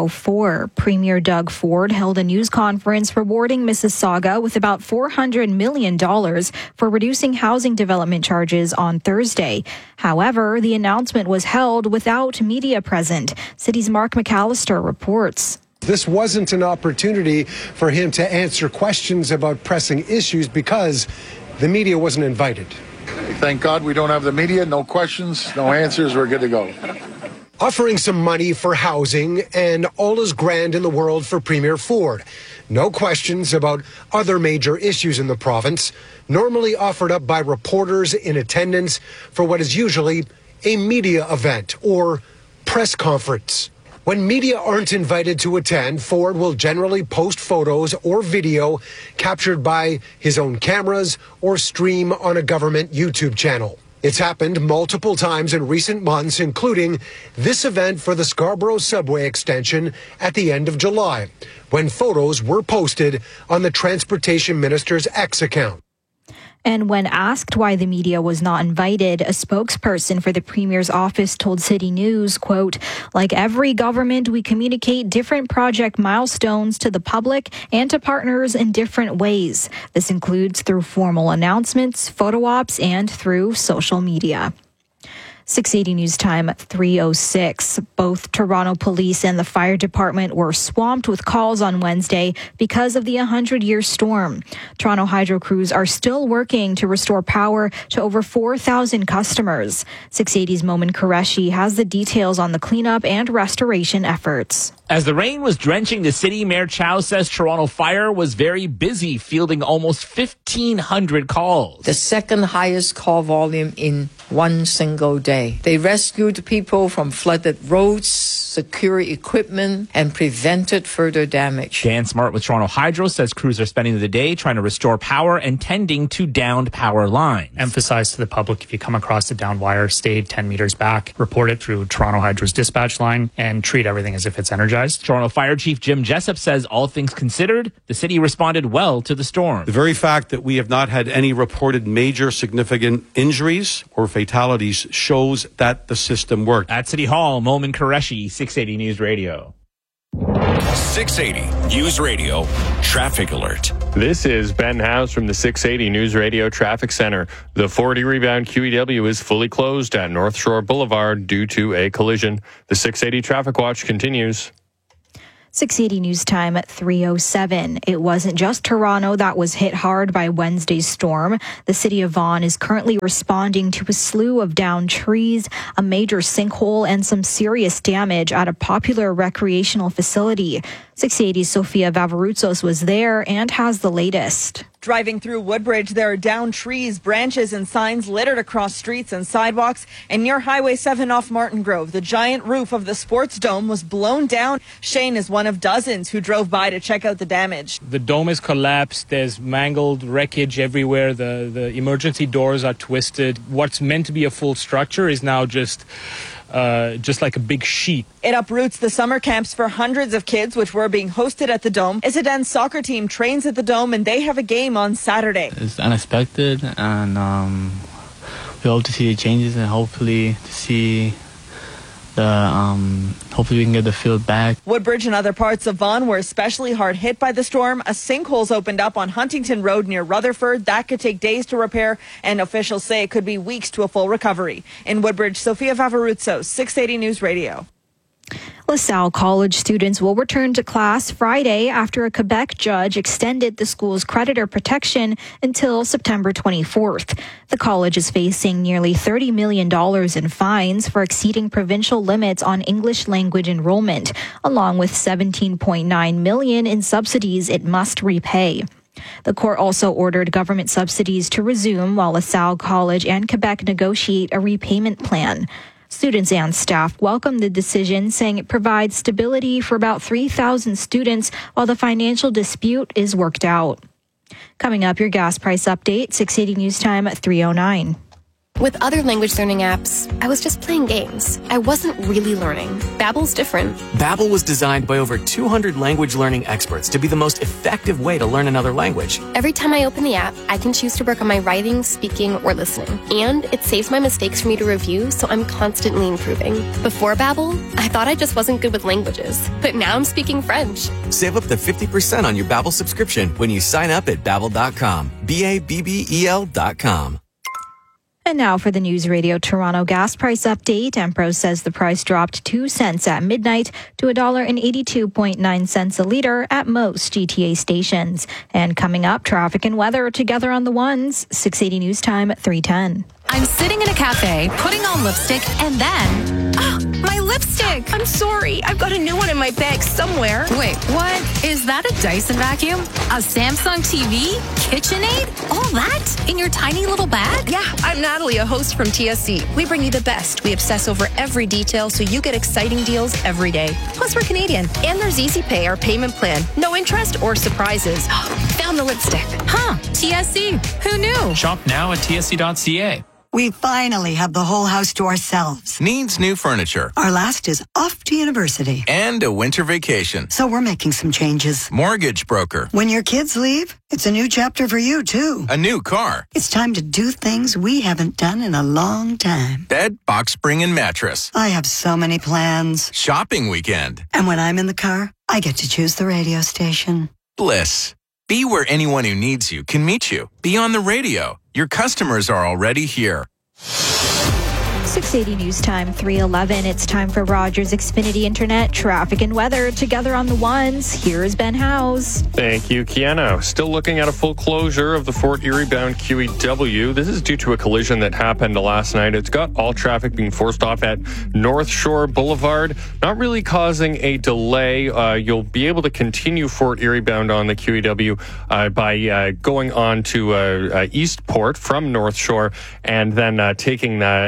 3:04. Premier Doug Ford held a news conference rewarding Mississauga with about $400 million for reducing housing development charges on Thursday. However, the announcement was held without media present. City's Mark McAllister reports. This wasn't an opportunity for him to answer questions about pressing issues because the media wasn't invited. Thank God we don't have the media. No questions, no answers. We're good to go. Offering some money for housing, and all is grand in the world for Premier Ford. No questions about other major issues in the province, normally offered up by reporters in attendance for what is usually a media event or press conference. When media aren't invited to attend, Ford will generally post photos or video captured by his own cameras or stream on a government YouTube channel. It's happened multiple times in recent months, including this event for the Scarborough subway extension at the end of July, when photos were posted on the Transportation Minister's X account. And when asked why the media was not invited, a spokesperson for the Premier's office told City News, quote, "Like every government, we communicate different project milestones to the public and to partners in different ways. This includes through formal announcements, photo ops, and through social media." 680 News Time 3:06. Both Toronto Police and the Fire Department were swamped with calls on Wednesday because of the 100-year storm. Toronto Hydro crews are still working to restore power to over 4,000 customers. 680's Momin Qureshi has the details on the cleanup and restoration efforts. As the rain was drenching the city, Mayor Chow says Toronto Fire was very busy, fielding almost 1,500 calls. The second highest call volume in one single day. They rescued people from flooded roads, secure equipment, and prevented further damage. Dan Smart with Toronto Hydro says crews are spending the day trying to restore power and tending to downed power lines. Emphasize to the public, if you come across a downed wire, stay 10 meters back, report it through Toronto Hydro's dispatch line, and treat everything as if it's energized. Toronto Fire Chief Jim Jessup says all things considered, the city responded well to the storm. The very fact that we have not had any reported major significant injuries or fatalities shows that the system worked. At City Hall, Momin Qureshi, 680 News Radio. 680 News Radio Traffic Alert. This is Ben House from the 680 News Radio Traffic Center. The 40 rebound QEW is fully closed at North Shore Boulevard due to a collision. The 680 Traffic Watch continues. 680 News Time at 3:07. It wasn't just Toronto that was hit hard by Wednesday's storm. The city of Vaughan is currently responding to a slew of downed trees, a major sinkhole, and some serious damage at a popular recreational facility. 680's Sophia Vavarutsos was there and has the latest. Driving through Woodbridge, there are downed trees, branches, and signs littered across streets and sidewalks. And near Highway 7 off Martin Grove, the giant roof of the sports dome was blown down. Shane is one of dozens who drove by to check out the damage. The dome is collapsed. There's mangled wreckage everywhere. The emergency doors are twisted. What's meant to be a full structure is now just like a big sheet. It uproots the summer camps for hundreds of kids, which were being hosted at the Dome. Isidan's soccer team trains at the Dome, and they have a game on Saturday. It's unexpected, and we hope to see the changes and hopefully to see hopefully we can get the field back. Woodbridge and other parts of Vaughan were especially hard hit by the storm. A sinkhole's opened up on Huntington Road near Rutherford. That could take days to repair, and officials say it could be weeks to a full recovery. In Woodbridge, Sophia Vavarutsos, 680 News Radio. LaSalle College students will return to class Friday after a Quebec judge extended the school's creditor protection until September 24th. The college is facing nearly $30 million in fines for exceeding provincial limits on English language enrollment, along with $17.9 million in subsidies it must repay. The court also ordered government subsidies to resume while LaSalle College and Quebec negotiate a repayment plan. Students and staff welcome the decision, saying it provides stability for about 3,000 students while the financial dispute is worked out. Coming up, your gas price update, 680 News Time at 3:09. With other language learning apps, I was just playing games. I wasn't really learning. Babbel's different. Babbel was designed by over 200 language learning experts to be the most effective way to learn another language. Every time I open the app, I can choose to work on my writing, speaking, or listening. And it saves my mistakes for me to review, so I'm constantly improving. Before Babbel, I thought I just wasn't good with languages. But now I'm speaking French. Save up to 50% on your Babbel subscription when you sign up at Babbel.com. Babbel.com. And now for the News Radio Toronto gas price update. Empro says the price dropped 2 cents at midnight to $1.82.9 a liter at most GTA stations. And coming up, traffic and weather together on the ones. 680 News Time at 3:10. I'm sitting in a cafe, putting on lipstick, and then... Oh, my lipstick! I'm sorry. I've got a new one in my bag somewhere. Wait, what? Is that a Dyson vacuum? A Samsung TV? KitchenAid? All that? In your tiny little bag? Yeah, I'm Natalie, a host from TSC. We bring you the best. We obsess over every detail so you get exciting deals every day. Plus, we're Canadian. And there's Easy Pay, our payment plan. No interest or surprises. Found the lipstick. Huh, TSC. Who knew? Shop now at tsc.ca. We finally have the whole house to ourselves. Needs new furniture. Our last is off to university. And a winter vacation. So we're making some changes. Mortgage broker. When your kids leave, it's a new chapter for you, too. A new car. It's time to do things we haven't done in a long time. Bed, box spring, and mattress. I have so many plans. Shopping weekend. And when I'm in the car, I get to choose the radio station. Bliss. Be where anyone who needs you can meet you. Be on the radio. Your customers are already here. 680 News Time, 3:11. It's time for Rogers Xfinity Internet, traffic and weather together on the ones. Here's Ben Howes. Thank you, Keanu. Still looking at a full closure of the Fort Erie bound QEW. This is due to a collision that happened last night. It's got all traffic being forced off at North Shore Boulevard, not really causing a delay. You'll be able to continue Fort Erie bound on the QEW by going on to Eastport from North Shore and then taking Eastport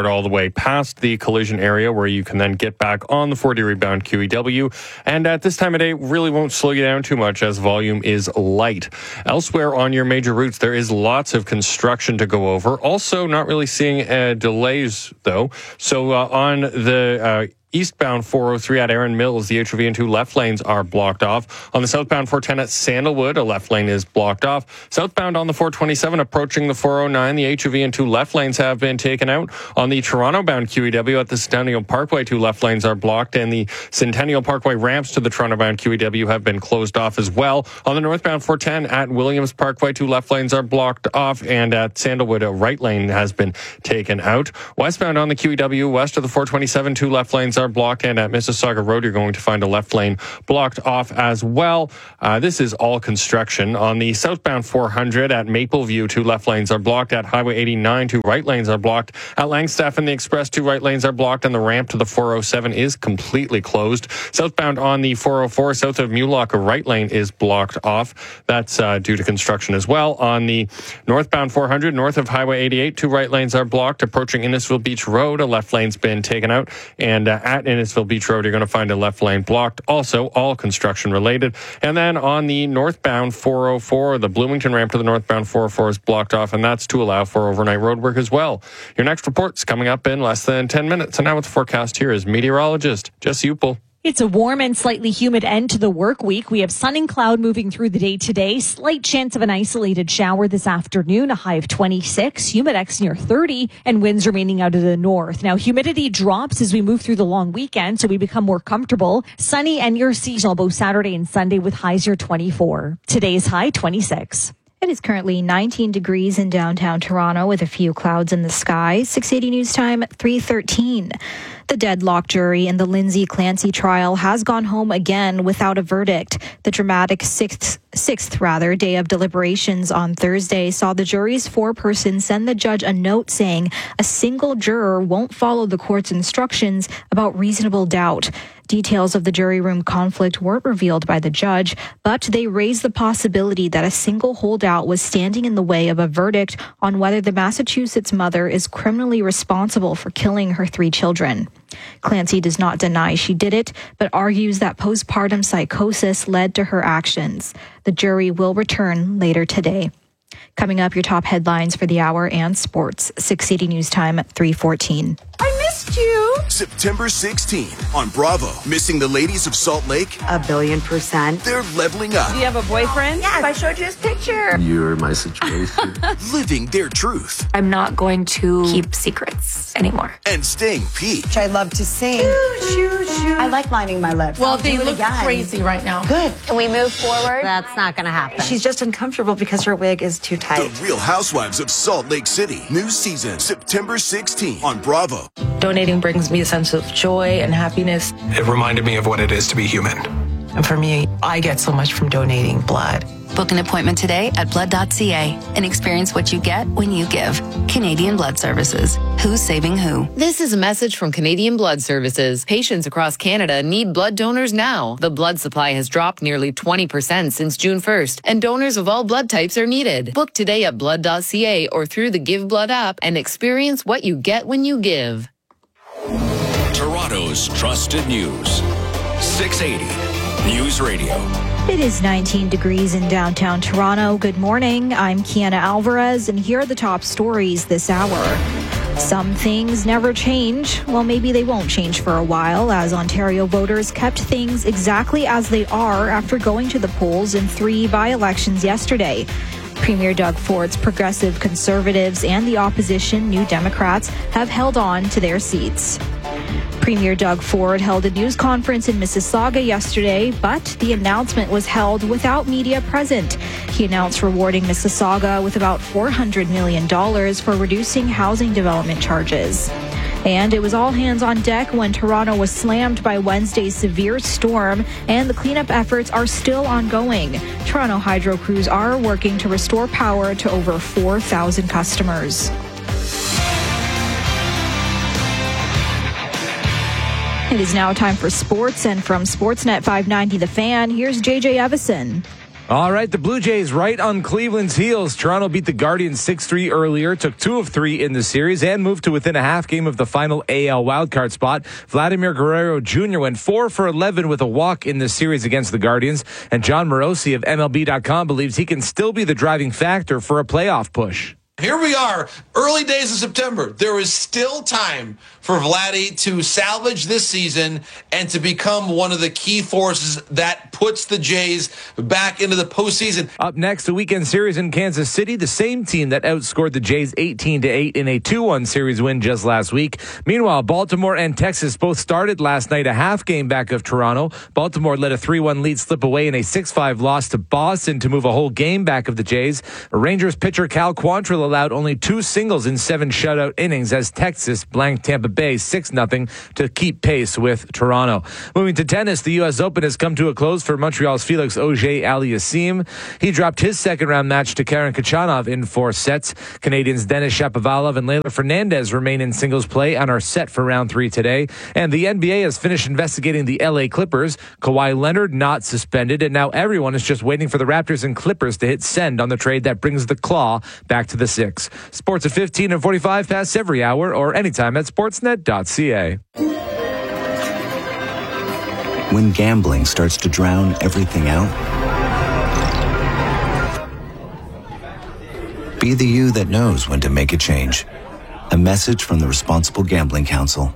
report all the way past the collision area where you can then get back on the 40 bound QEW. And at this time of day, really won't slow you down too much as volume is light. Elsewhere on your major routes, there is lots of construction to go over. Also, not really seeing delays, though. So on the eastbound 403 at Erin Mills, the HOV and 2 left lanes are blocked off. On the southbound 410 at Sandalwood, a left lane is blocked off. Southbound on the 427 approaching the 409, the HOV and 2 left lanes have been taken out. On the Toronto-bound QEW at the Centennial Parkway, 2 left lanes are blocked, and the Centennial Parkway ramps to the Toronto-bound QEW have been closed off as well. On the northbound 410 at Williams Parkway, 2 left lanes are blocked off, and at Sandalwood, a right lane has been taken out. Westbound on the QEW, west of the 427, 2 left lanes are blocked, and at Mississauga Road you're going to find a left lane blocked off as well. This is all construction. On the southbound 400 at Mapleview, 2 left lanes are blocked. At Highway 89, 2 right lanes are blocked. At Langstaff and the Express, 2 right lanes are blocked, and the ramp to the 407 is completely closed. Southbound on the 404 south of Mulock, a right lane is blocked off. That's due to construction as well. On the northbound 400 north of Highway 88, 2 right lanes are blocked. Approaching Innisfil Beach Road, a left lane's been taken out, and at Innisfil Beach Road, you're going to find a left lane blocked. Also, all construction related. And then on the northbound 404, the Bloomington ramp to the northbound 404 is blocked off, and that's to allow for overnight road work as well. Your next report's coming up in less than 10 minutes. And now with the forecast, here is meteorologist Jesse Upel. It's a warm and slightly humid end to the work week. We have sun and cloud moving through the day today. Slight chance of an isolated shower this afternoon, a high of 26, humidex near 30, and winds remaining out of the north. Now, humidity drops as we move through the long weekend, so we become more comfortable. Sunny and near seasonal both Saturday and Sunday with highs near 24. Today's high, 26. It is currently 19 degrees in downtown Toronto with a few clouds in the sky. 680 News Time, 3:13. The deadlock jury in the Lindsay Clancy trial has gone home again without a verdict. The dramatic sixth day of deliberations on Thursday saw the jury's foreperson send the judge a note saying a single juror won't follow the court's instructions about reasonable doubt. Details of the jury room conflict weren't revealed by the judge, but they raised the possibility that a single holdout was standing in the way of a verdict on whether the Massachusetts mother is criminally responsible for killing her 3 children. Clancy does not deny she did it, but argues that postpartum psychosis led to her actions. The jury will return later today. Coming up, your top headlines for the hour and sports. 680 News Time at 3:14. I missed you. September 16th on Bravo. Missing the ladies of Salt Lake? 1,000,000,000%. They're leveling up. Do you have a boyfriend? Yes. I showed you his picture. You're my situation. Living their truth. I'm not going to keep secrets anymore. And staying peak. I love to sing. I like lining my lips. Well, they look crazy right now. Good. Can we move forward? That's not going to happen. She's just uncomfortable because her wig is too tight. The Real Housewives of Salt Lake City. New season, September 16th on Bravo. Donating brings me a sense of joy and happiness. It reminded me of what it is to be human. And for me, I get so much from donating blood. Book an appointment today at blood.ca and experience what you get when you give. Canadian Blood Services. Who's saving who? This is a message from Canadian Blood Services. Patients across Canada need blood donors now. The blood supply has dropped nearly 20% since June 1st, and donors of all blood types are needed. Book today at blood.ca or through the Give Blood app and experience what you get when you give. Toronto's trusted news. 680 News Radio. It is 19 degrees in downtown Toronto. Good morning. I'm Kiana Alvarez, and here are the top stories this hour. Some things never change. Well, maybe they won't change for a while, as Ontario voters kept things exactly as they are after going to the polls in 3 by-elections yesterday. Premier Doug Ford's Progressive Conservatives and the opposition New Democrats have held on to their seats. Premier Doug Ford held a news conference in Mississauga yesterday, but the announcement was held without media present. He announced rewarding Mississauga with about $400 million for reducing housing development charges. And it was all hands on deck when Toronto was slammed by Wednesday's severe storm, and the cleanup efforts are still ongoing. Toronto Hydro crews are working to restore power to over 4,000 customers. It is now time for sports, and from Sportsnet 590 The Fan, here's JJ Evison. All right, the Blue Jays right on Cleveland's heels. Toronto beat the Guardians 6-3 earlier, took 2 of 3 in the series, and moved to within a half game of the final AL wildcard spot. Vladimir Guerrero Jr. went 4 for 11 with a walk in the series against the Guardians, and John Morosi of MLB.com believes he can still be the driving factor for a playoff push. Here we are, early days of September. There is still time for Vladdy to salvage this season and to become one of the key forces that puts the Jays back into the postseason. Up next, a weekend series in Kansas City, the same team that outscored the Jays 18-8 in a 2-1 series win just last week. Meanwhile, Baltimore and Texas both started last night a half game back of Toronto. Baltimore let a 3-1 lead slip away in a 6-5 loss to Boston to move a whole game back of the Jays. Rangers pitcher Cal Quantrill allowed only 2 singles in 7 shutout innings as Texas blanked Tampa Bay 6-0 to keep pace with Toronto. Moving to tennis, the U.S. Open has come to a close for Montreal's Felix Auger-Aliassime. He dropped his second-round match to Karen Khachanov in 4 sets. Canadians Denis Shapovalov and Leylah Fernandez remain in singles play and are set for round 3 today. And the NBA has finished investigating the L.A. Clippers. Kawhi Leonard not suspended, and now everyone is just waiting for the Raptors and Clippers to hit send on the trade that brings the Claw back to the 6. Sports at 15 and 45 past every hour or anytime at sportsnet.ca. When gambling starts to drown everything out, be the you that knows when to make a change. A message from the Responsible Gambling Council.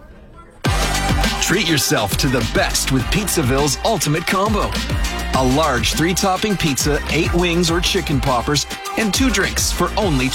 Treat yourself to the best with Pizzaville's Ultimate Combo. A large 3-topping pizza, 8 wings or chicken poppers, and 2 drinks for only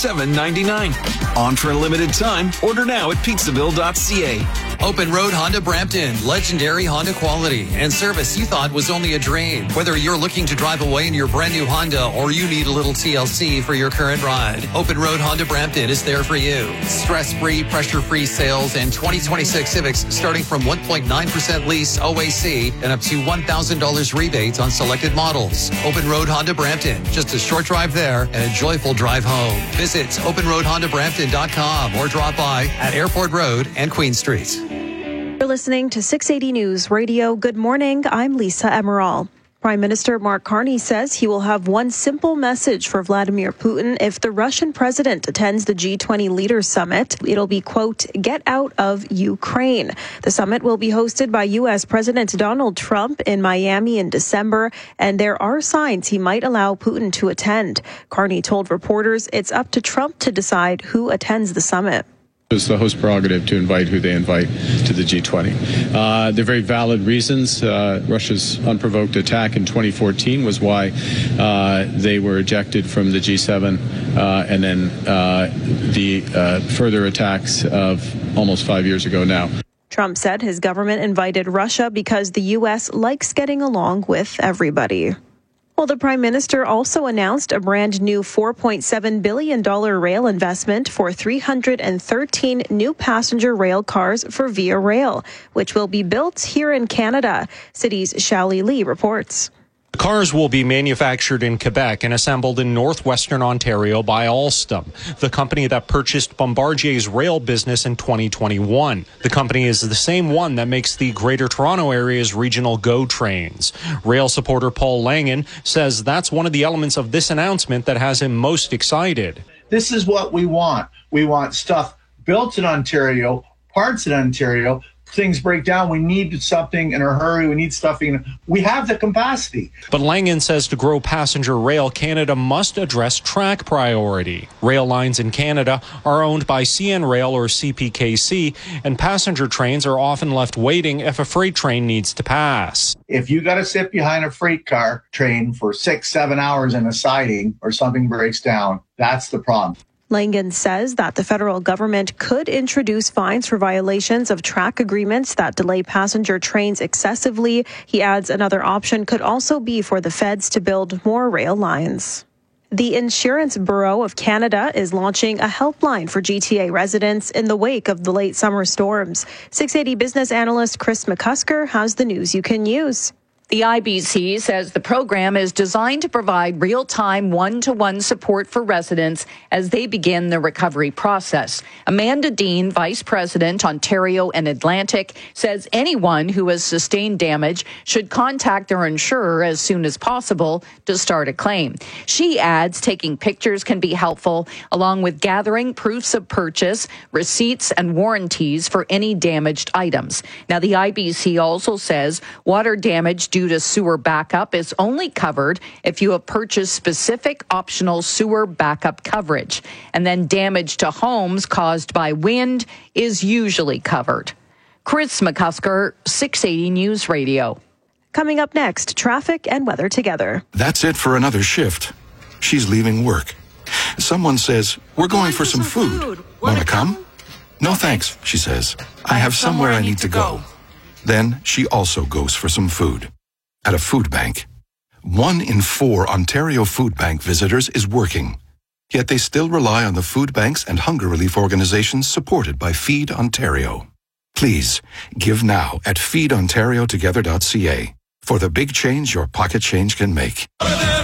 $27.99. On for a limited time. Order now at pizzaville.ca. Open Road Honda Brampton. Legendary Honda quality and service you thought was only a dream. Whether you're looking to drive away in your brand new Honda or you need a little TLC for your current ride, Open Road Honda Brampton is there for you. Stress-free, pressure-free sales and 2026 Civics starting from 1.9% lease OAC and up to $1,000 rebates on selected models. Open Road Honda Brampton. Just a short drive there and a joyful drive home. Visit openroadhondabrampton.com or drop by at Airport Road and Queen Street. You're listening to 680 News Radio. Good morning. I'm Lisa Emerald. Prime Minister Mark Carney says he will have one simple message for Vladimir Putin if the Russian president attends the G20 Leaders Summit. It'll be, quote, get out of Ukraine. The summit will be hosted by U.S. President Donald Trump in Miami in December, and there are signs he might allow Putin to attend. Carney told reporters it's up to Trump to decide who attends the summit. It's the host prerogative to invite who they invite to the G20. They're very valid reasons. Russia's unprovoked attack in 2014 was why they were ejected from the G7, and then the further attacks of almost 5 years ago now. Trump said his government invited Russia because the U.S. likes getting along with everybody. Well, the Prime Minister also announced a brand new $4.7 billion rail investment for 313 new passenger rail cars for Via Rail, which will be built here in Canada. City's Shally Lee reports. The cars will be manufactured in Quebec and assembled in northwestern Ontario by Alstom, the company that purchased Bombardier's rail business in 2021. The company is the same one that makes the Greater Toronto Area's regional GO trains. Rail supporter Paul Langen says that's one of the elements of this announcement that has him most excited. This is what we want. We want stuff built in Ontario, parts in Ontario. Things break down, we need something in a hurry, we need stuffing. We have the capacity. But Langen says to grow passenger rail, Canada must address track priority. Rail lines in Canada are owned by CN Rail or CPKC, and passenger trains are often left waiting if a freight train needs to pass. If you got to sit behind a freight car train for 6-7 hours in a siding or something breaks down, that's the problem. Langen says that the federal government could introduce fines for violations of track agreements that delay passenger trains excessively. He adds another option could also be for the feds to build more rail lines. The Insurance Bureau of Canada is launching a helpline for GTA residents in the wake of the late summer storms. 680 business analyst Chris McCusker has the news you can use. The IBC says the program is designed to provide real-time one-to-one support for residents as they begin the recovery process. Amanda Dean, Vice President, Ontario and Atlantic, says anyone who has sustained damage should contact their insurer as soon as possible to start a claim. She adds taking pictures can be helpful, along with gathering proofs of purchase, receipts and warranties for any damaged items. Now, the IBC also says water damage due to sewer backup is only covered if you have purchased specific optional sewer backup coverage. And then damage to homes caused by wind is usually covered. Chris McCusker, 680 News Radio. Coming up next, traffic and weather together. That's it for another shift. She's leaving work. Someone says, "We're going for some food. Want to come?" "No, thanks," she says. "I have somewhere I need to go." Then she also goes for some food. At a food bank. 1 in 4 Ontario Food Bank visitors is working. Yet they still rely on the food banks and hunger relief organizations supported by Feed Ontario. Please, give now at feedontariotogether.ca for the big change your pocket change can make.